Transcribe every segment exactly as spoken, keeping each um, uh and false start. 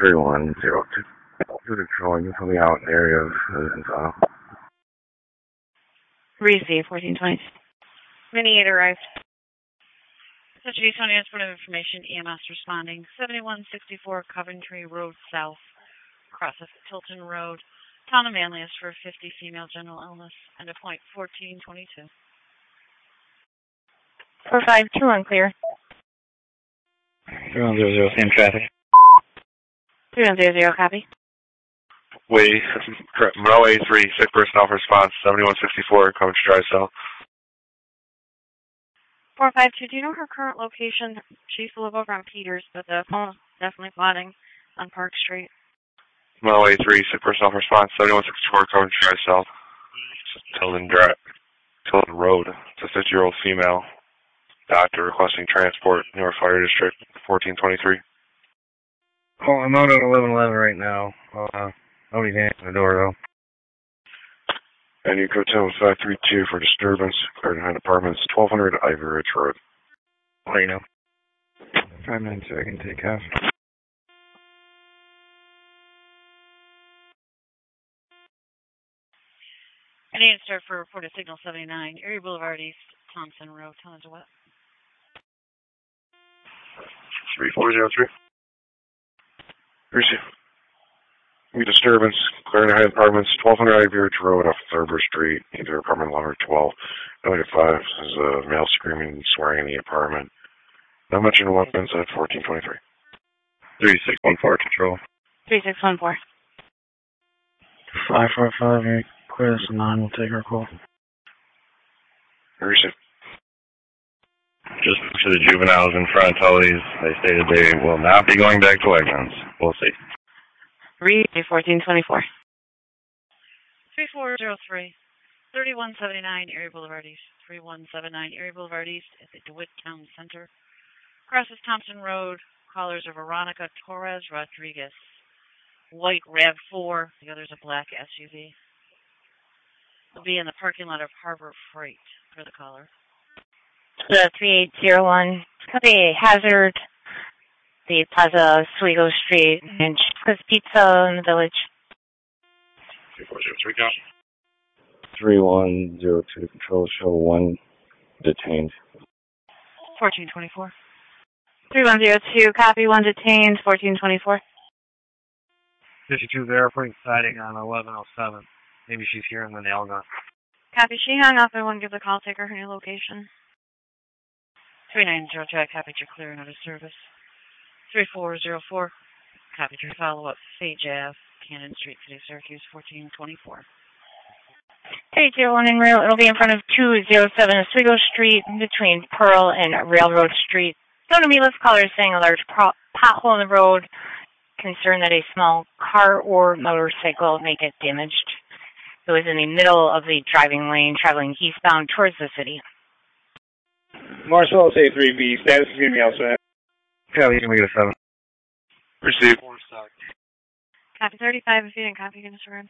three one zero two. Two control, you coming out in the area of uh, Receive fourteen twenty. Mini eight arrived. Central East County Transport of Information, E M S responding. seventy-one sixty-four Coventry Road South. Crosses Tilton Road. Town of Manlius for fifty female general illness. And a point fourteen twenty-two. four five two unclear. three one zero zero, same traffic. three one zero zero, copy. Way, Monroe A three, sick personnel for response, seventy-one sixty-four, Coventry Drive South. four five two, do you know her current location? She used to live over on Peters, but the phone is definitely plotting on Park Street. Monroe A three, sick personnel for response, seventy-one sixty-four, Coventry Drive South. Tilden Drive, Tilden Road. It's a fifty-year-old female doctor requesting transport, New York Fire District, fourteen twenty-three. Oh, I'm out at eleven eleven right now. Uh, nobody's answering the door, though. And you go tell five three two for disturbance. Clear behind apartments, twelve hundred Ivy Ridge Road. What do you know? Five minutes so I can take off. I need to start for reported signal seventy-nine, Erie Boulevard East, Thompson Road. Tell us what. three four zero three. Receive. We disturbance, clearing the high apartments, twelve hundred Ivy Ridge Road off Thurber Street, either apartment eleven or twelve. Number five is a male screaming and swearing in the apartment. Not mentioning weapons at fourteen twenty-three. three six one four, control. three six one four. five four five, clear this nine, we'll take our call. Receive. Just to the juveniles in front of Tully's, they stated they will not be going back to Wegmans. We'll see. Receive fourteen twenty-four. three four zero three, thirty-one seventy-nine Erie Boulevard East, three one seven nine Erie Boulevard East at the DeWitt Town Center. Crosses Thompson Road. Callers are Veronica Torres Rodriguez. White RAV four. The other's a black S U V. Will be in the parking lot of Harbor Freight for the caller. The three eight zero one. Copy. Hazard. The Plaza Oswego Street and Chica's Pizza in the village. three four zero three, count. three one zero two, control, show one detained. fourteen twenty-four. three one zero two, copy, one detained, fourteen twenty-four. fifty-two Verifying sighting on eleven oh seven. Maybe she's here in the nail gun. Copy, she hung up. I won't give the call taker her new location. three nine zero two, I copied your clear and out of service. three four zero four, copied your follow-up. Sage Ave, Cannon Street, City of Syracuse, fourteen twenty-four. three zero one in rail, it'll be in front of two oh seven Oswego Street, between Pearl and Railroad Street. Going to be list callers saying a large pro- pothole in the road. Concerned that a small car or motorcycle may get damaged. It was in the middle of the driving lane, traveling eastbound towards the city. Marcellus A three B, status is going to be outside. Yeah, we can make it a seven. Receive. Copy thirty-five, if you didn't copy, you're going to surrender.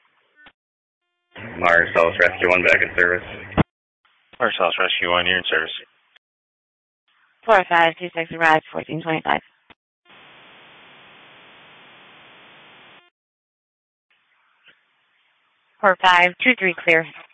Marcellus Rescue one back in service. Marcellus Rescue one, you're in service. four five two six arrived, fourteen twenty-five. four five two three clear.